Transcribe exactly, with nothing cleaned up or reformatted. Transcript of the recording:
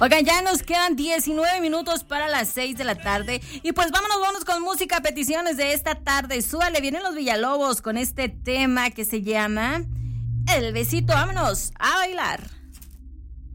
Oigan, ya nos quedan diecinueve minutos para las seis de la tarde. Y pues vámonos, vámonos con música, peticiones de esta tarde. Súbale, vienen los Villalobos con este tema que se llama El Besito. Vámonos a bailar.